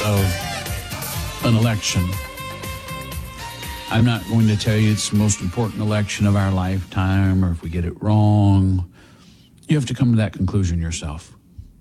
of an election. I'm not going to tell you it's the most important election of our lifetime, or if we get it wrong. You have to come to that conclusion yourself.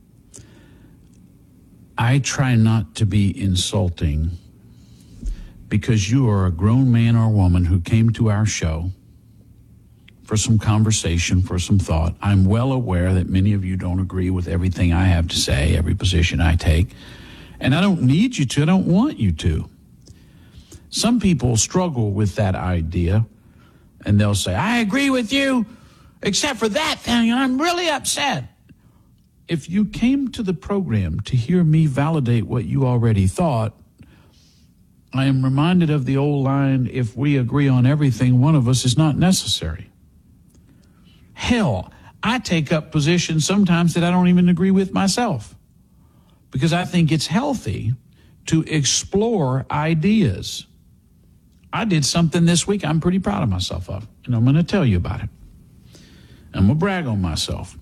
I try not to be insulting because you are a grown man or woman who came to our show for some conversation, for some thought. I'm well aware that many of you don't agree with everything I have to say, every position I take, and I don't need you to. I don't want you to. Some people struggle with that idea, and they'll say, I agree with you, except for that thing, and I'm really upset. If you came to the program to hear me validate what you already thought, I am reminded of the old line, if we agree on everything, one of us is not necessary. Hell, I take up positions sometimes that I don't even agree with myself because I think it's healthy to explore ideas. I did something this week I'm pretty proud of myself of, and I'm going to tell you about it. I'm going to brag on myself.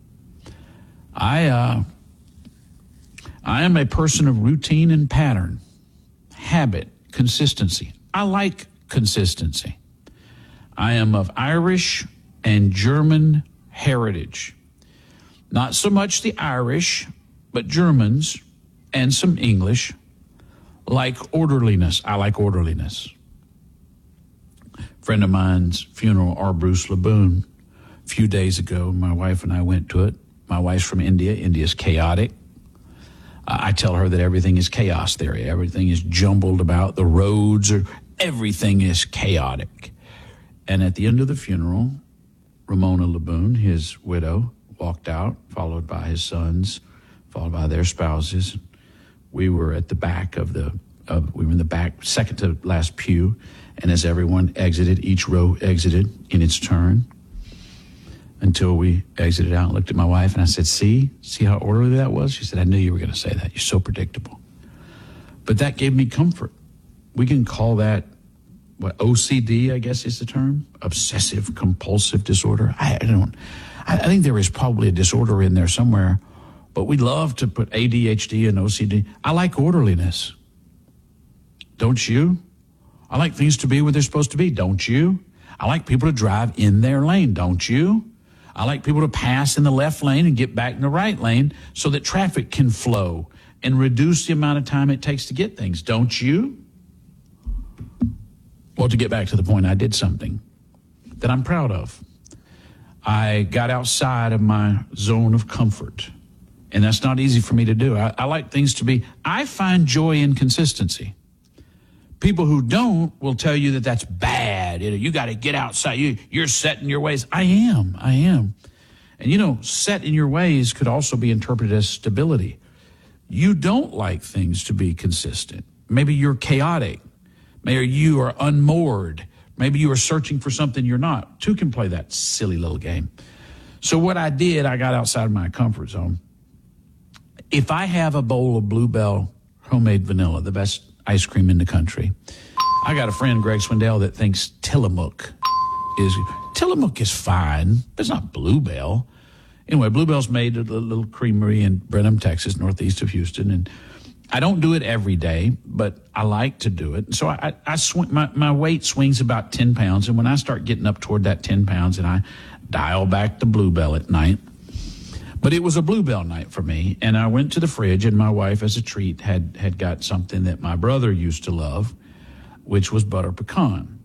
I am a person of routine and pattern, habit, consistency. I like consistency. I am of Irish and German heritage. Not so much the Irish, but Germans and some English like orderliness. I like orderliness. A friend of mine's funeral, R. Bruce LeBoon, a few days ago, my wife and I went to it. My wife's from India. India's chaotic. I tell her that everything is chaos there. Everything is jumbled about. The roads are, everything is chaotic. And at the end of the funeral, Ramona LeBoon, his widow, walked out, followed by his sons, followed by their spouses. We were at the back we were in the back, second to last pew. And as everyone exited, each row exited in its turn until we exited out and looked at my wife. And I said, see how orderly that was? She said, I knew you were going to say that. You're so predictable. But that gave me comfort. We can call that what OCD, I guess is the term, obsessive compulsive disorder. I think there is probably a disorder in there somewhere, but we love to put ADHD and OCD. I like orderliness. Don't you? I like things to be where they're supposed to be. Don't you? I like people to drive in their lane. Don't you? I like people to pass in the left lane and get back in the right lane so that traffic can flow and reduce the amount of time it takes to get things. Don't you? Well, to get back to the point, I did something that I'm proud of. I got outside of my zone of comfort, and that's not easy for me to do. I like things to be, I find joy in consistency. People who don't will tell you that that's bad. You got to get outside. You're set in your ways. I am. And set in your ways could also be interpreted as stability. You don't like things to be consistent. Maybe you're chaotic. Maybe you are unmoored. Maybe you are searching for something you're not. Two can play that silly little game. So what I did, I got outside my comfort zone. If I have a bowl of Bluebell homemade vanilla, the best ice cream in the country, I got a friend, Greg Swindell, that thinks Tillamook is fine, but it's not Bluebell. Anyway, Bluebell's made at a little creamery in Brenham, Texas, northeast of Houston, and I don't do it every day, but I like to do it. So my weight swings about 10 pounds, and when I start getting up toward that 10 pounds, and I dial back the Bluebell at night. But it was a Bluebell night for me, and I went to the fridge, and my wife, as a treat, had got something that my brother used to love, which was butter pecan.